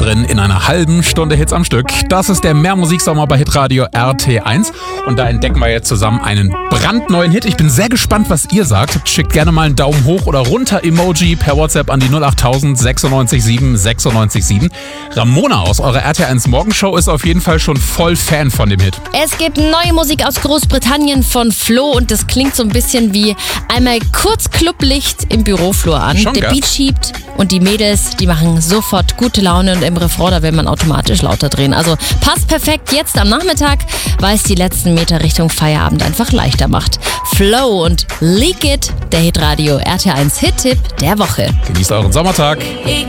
mittendrin in einer halben Stunde Hits am Stück. Das ist der Mehrmusiksommer bei Hitradio RT1 und da entdecken wir jetzt zusammen einen brandneuen Hit. Ich bin sehr gespannt, was ihr sagt. Schickt gerne mal einen Daumen hoch oder runter Emoji per WhatsApp an die 08000 96 7 96 7. Ramona aus eurer RT1 Morgenshow ist auf jeden Fall schon voll Fan von dem Hit. Es gibt neue Musik aus Großbritannien von Flo und das klingt so ein bisschen wie einmal kurz Clublicht im Büroflur an. Schon, der gell? Beat schiebt und die Mädels, die machen sofort gute Laune und im Refrain, da will man automatisch lauter drehen. Also passt perfekt jetzt am Nachmittag, weil es die letzten Meter Richtung Feierabend einfach leichter macht. Flo und Leak It, der Hitradio RT1 Hit-Tipp der Woche. Genießt euren Sommertag.